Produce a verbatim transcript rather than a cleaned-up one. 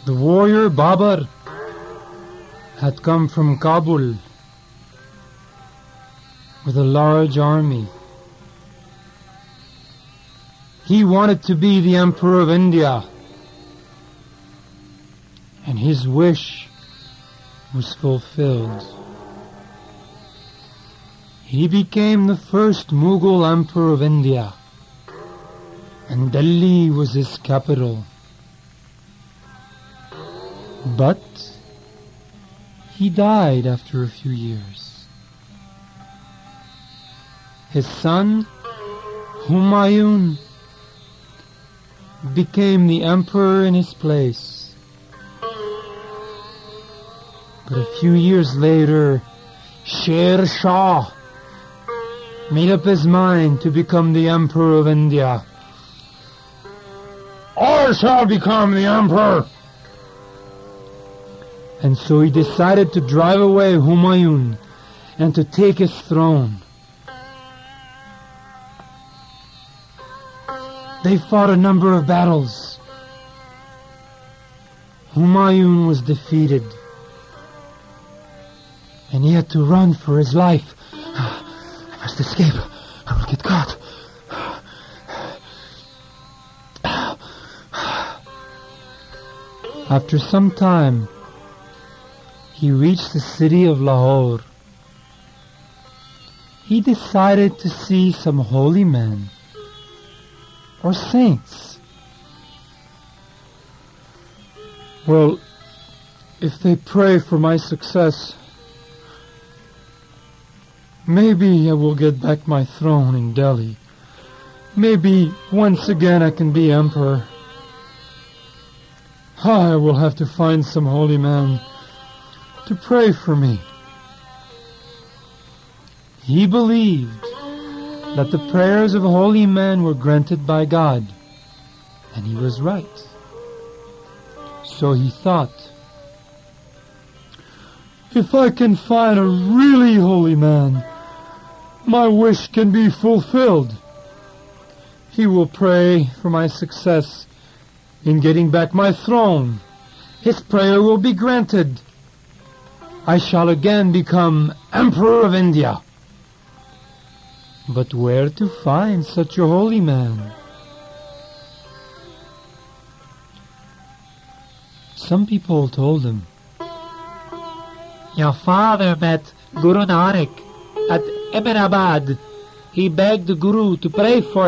The warrior Babar had come from Kabul with a large army. He wanted to be the Emperor of India, and his wish was fulfilled. He became the first Mughal Emperor of India, and Delhi was his capital. But he died after a few years. His son, Humayun, became the emperor in his place. But a few years later, Sher Shah made up his mind to become the Emperor of India. I shall become the Emperor! And so he decided to drive away Humayun and to take his throne. They fought a number of battles. Humayun was defeated, and he had to run for his life. I must escape. I will get caught. After some time, he reached the city of Lahore. He decided to see some holy men or saints. Well, if they pray for my success, maybe I will get back my throne in Delhi. Maybe once again I can be emperor. I will have to find some holy man to pray for me. He believed that the prayers of holy men were granted by God, and he was right. So he thought, if I can find a really holy man, my wish can be fulfilled. He will pray for my success in getting back my throne. His prayer will be granted. I shall again become Emperor of India. But where to find such a holy man? Some people told him, your father met Guru Nanak at Ahmedabad. He begged the Guru to pray for